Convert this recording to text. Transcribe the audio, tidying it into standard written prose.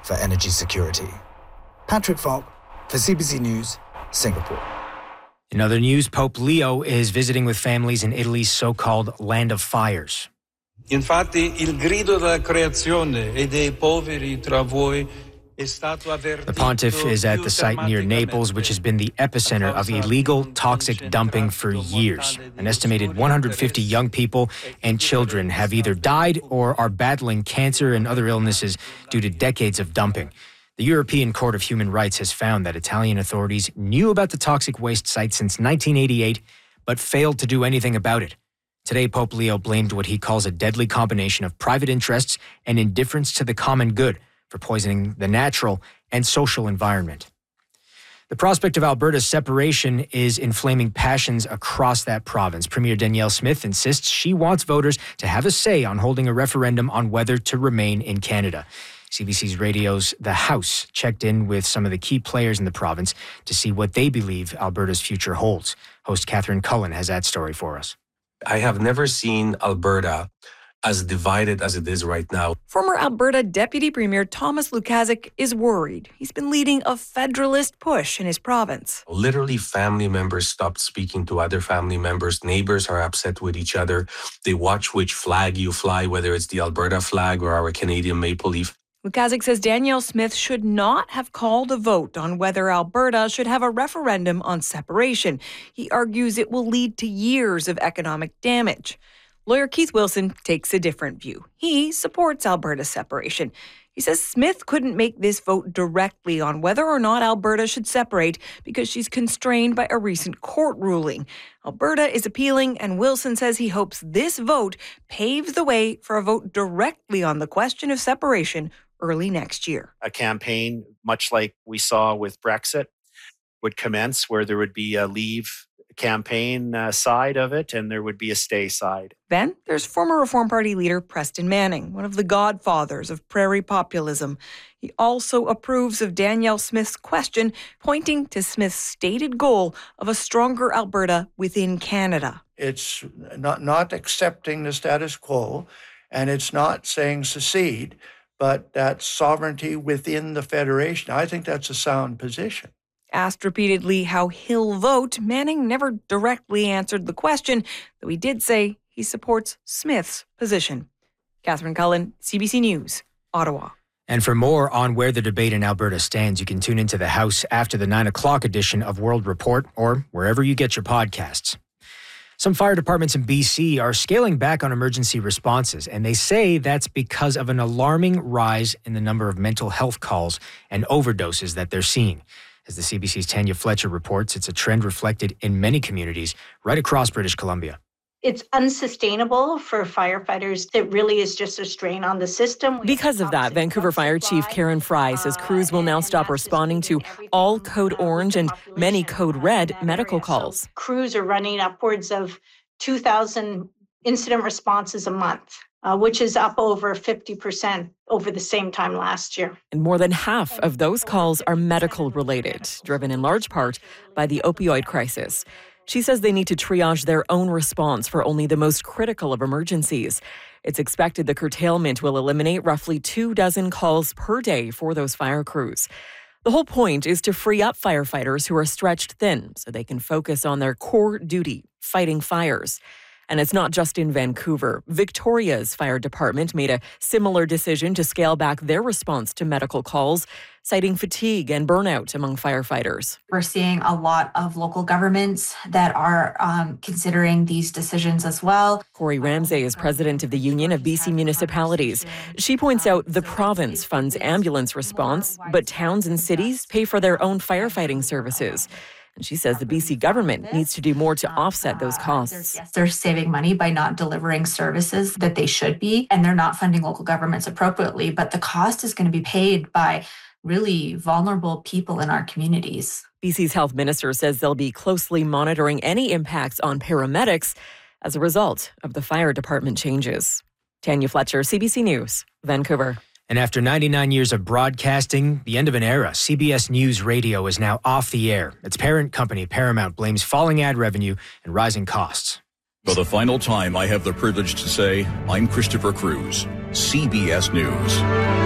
for energy security. Patrick Falk for CBC News, Singapore. In other news, Pope Leo is visiting with families in Italy's so-called Land of Fires. Infatti, il grido della creazione e dei poveri tra voi è stato avvertito. The pontiff is at the site near Naples, which has been the epicenter of illegal toxic dumping for years. An estimated 150 young people and children have either died or are battling cancer and other illnesses due to decades of dumping. The European Court of Human Rights has found that Italian authorities knew about the toxic waste site since 1988, but failed to do anything about it. Today, Pope Leo blamed what he calls a deadly combination of private interests and indifference to the common good for poisoning the natural and social environment. The prospect of Alberta's separation is inflaming passions across that province. Premier Danielle Smith insists she wants voters to have a say on holding a referendum on whether to remain in Canada. CBC's Radio's The House checked in with some of the key players in the province to see what they believe Alberta's future holds. Host Catherine Cullen has that story for us. I have never seen Alberta as divided as it is right now. Former Alberta Deputy Premier Thomas Lukaszuk is worried. He's been leading a federalist push in his province. Literally, family members stopped speaking to other family members. Neighbors are upset with each other. They watch which flag you fly, whether it's the Alberta flag or our Canadian maple leaf. Lukaszuk says Danielle Smith should not have called a vote on whether Alberta should have a referendum on separation. He argues it will lead to years of economic damage. Lawyer Keith Wilson takes a different view. He supports Alberta's separation. He says Smith couldn't make this vote directly on whether or not Alberta should separate because she's constrained by a recent court ruling. Alberta is appealing, and Wilson says he hopes this vote paves the way for a vote directly on the question of separation early next year. A campaign, much like we saw with Brexit, would commence where there would be a leave campaign side of it and there would be a stay side. Then there's former Reform Party leader Preston Manning, one of the godfathers of prairie populism. He also approves of Danielle Smith's question, pointing to Smith's stated goal of a stronger Alberta within Canada. It's not accepting the status quo, and it's not saying secede, but that sovereignty within the Federation. I think that's a sound position. Asked repeatedly how he'll vote, Manning never directly answered the question, though he did say he supports Smith's position. Catherine Cullen, CBC News, Ottawa. And for more on where the debate in Alberta stands, you can tune into the House after the 9 o'clock edition of World Report or wherever you get your podcasts. Some fire departments in BC are scaling back on emergency responses, and they say that's because of an alarming rise in the number of mental health calls and overdoses that they're seeing. As the CBC's Tanya Fletcher reports, it's a trend reflected in many communities right across British Columbia. It's unsustainable for firefighters. It really is just a strain on the system. Because of that, Vancouver Fire Chief Karen Fry says crews will now stop responding to all Code Orange and many Code Red medical calls. Crews are running upwards of 2,000 incident responses a month, which is up over 50% over the same time last year. And more than half of those calls are medical related, driven in large part by the opioid crisis. She says they need to triage their own response for only the most critical of emergencies. It's expected the curtailment will eliminate roughly 24 calls per day for those fire crews. The whole point is to free up firefighters who are stretched thin so they can focus on their core duty, fighting fires. And it's not just in Vancouver. Victoria's fire department made a similar decision to scale back their response to medical calls, citing fatigue and burnout among firefighters. We're seeing a lot of local governments that are considering these decisions as well. Corey Ramsay is president of the Union of BC Municipalities. She points out the province funds ambulance response, but towns and cities pay for their own firefighting services. And she says the BC government needs to do more to offset those costs. They're saving money by not delivering services that they should be, and they're not funding local governments appropriately. But the cost is going to be paid by really vulnerable people in our communities. BC's health minister says they'll be closely monitoring any impacts on paramedics as a result of the fire department changes. Tanya Fletcher, CBC News, Vancouver. And after 99 years of broadcasting, the end of an era, CBS News Radio is now off the air. Its parent company, Paramount, blames falling ad revenue and rising costs. For the final time, I have the privilege to say, I'm Christopher Cruz, CBS News.